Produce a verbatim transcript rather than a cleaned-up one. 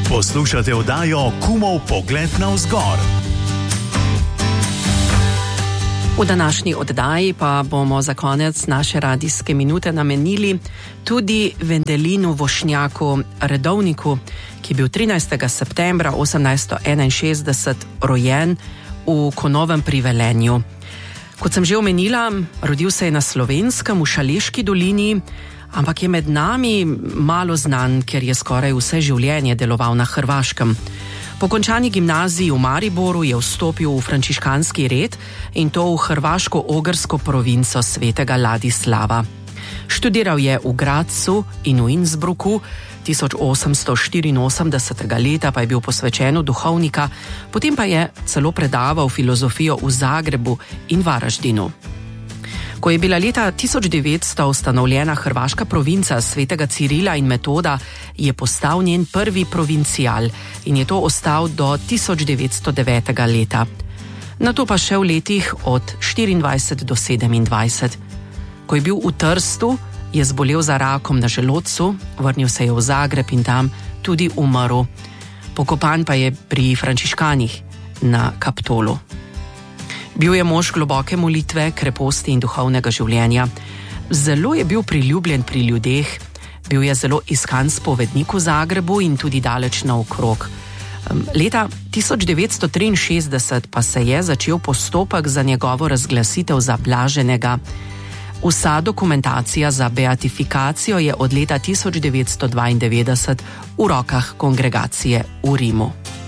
Poslušate oddajo Kumov pogled navzgor. V današnji oddaji pa bomo za konec naše radijske minute namenili tudi Vendelinu Vošnjaku, redovniku, ki je bil trinajstega septembra osemnajststo enainšestdeset rojen v Konovem pri Velenju. Kot sem že omenila, rodil se je na Slovenskem v Šaleški dolini, ampak je med nami malo znan, ker je skoraj vse življenje deloval na Hrvaškem. Po končani gimnaziji v Mariboru je vstopil v frančiškanski red in to v hrvaško-ogrsko provinco svetega Ladislava. Študiral je v Gradcu in v Innsbrucku, tisoč osemsto štiriinosemdesetega leta pa je bil posvečen v duhovnika, potem pa je celo predaval filozofijo v Zagrebu in Varaždinu. Ko je bila leta tisoč devetsto ustanovljena hrvaška provinca svetega Cirila in Metoda, je postal njen prvi provincial in je to ostal do tisoč devetsto devetega leta. Nato pa še v letih od štiriindvajset do sedemindvajset. Ko je bil v Trstu, je zbolel za rakom na želodcu, vrnil se je v Zagreb in tam tudi umrl. Pokopan pa je pri frančiškanih na Kaptolu. Bil je mož globoke molitve, kreposti in duhovnega življenja. Zelo je bil priljubljen pri ljudeh, bil je zelo iskan spovednik v Zagrebu in tudi daleč naokrog. Leta tisoč devetsto triinšestdeset pa se je začel postopek za njegovo razglasitev za blaženega. Vsa dokumentacija za beatifikacijo je od leta tisoč devetsto dvaindevetdeset v rokah kongregacije v Rimu.